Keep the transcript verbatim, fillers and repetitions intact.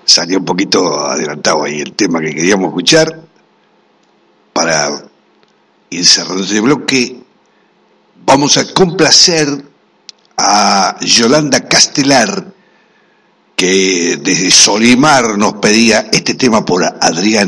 salió un poquito adelantado ahí el tema que queríamos escuchar. Para ir cerrando este bloque, vamos a complacer a Yolanda Castelar, que desde Solimar nos pedía este tema por Adrián